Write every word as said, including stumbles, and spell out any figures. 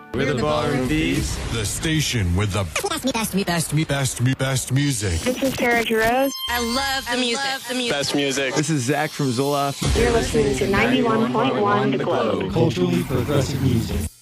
We're the Ballroom Thieves. The station with the best, best, best, best, best, best music. This is Tara Giroux. I love the I music. Love the music. Best music. This is Zach from Zoloft. You're listening to ninety-one point one The Globe. Culturally progressive music.